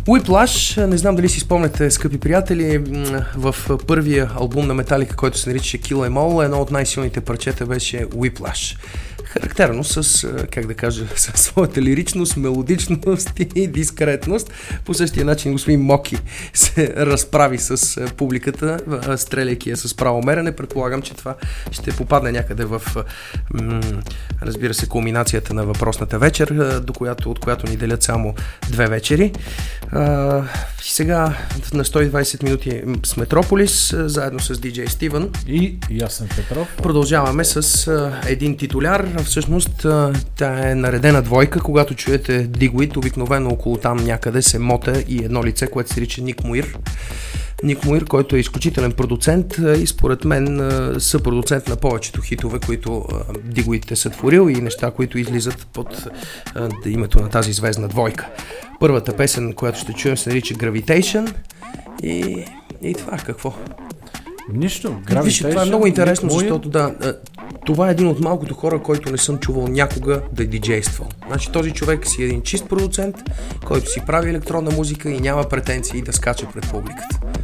Whiplash, не знам дали си спомняте, скъпи приятели, в първия албум на Металика, който се наричаше Kill Em All, едно от най-силните парчета беше Whiplash. Характерно с, как да кажа, със своята лиричност, мелодичност и дискретност. По същия начин господин Моки се разправи с публиката, стреляйки я с правомерене. Предполагам, че това ще попадне някъде в, разбира се, кулминацията на въпросната вечер, от която ни делят само 2 вечери. Сега на 120 минути с Метрополис, заедно с DJ Стивън и Ясен Петров. Продължаваме с един титуляр. Всъщност тя е наредена двойка. Когато чуете Digweed, обикновено около там някъде се мота и едно лице, което се нарича Ник Муир. Ник Муир, който е изключителен продуцент и според мен съпродуцент на повечето хитове, които Digweed е сътворил, и неща, които излизат под името на тази звездна двойка. Първата песен, която ще чуем, се нарича Gravitation и това какво? Нищо. Виж, това е много интересно, защото това е един от малкото хора, който не съм чувал някога да е диджействал. Значи този човек си е един чист продуцент, който си прави електронна музика и няма претенции да скача пред публиката.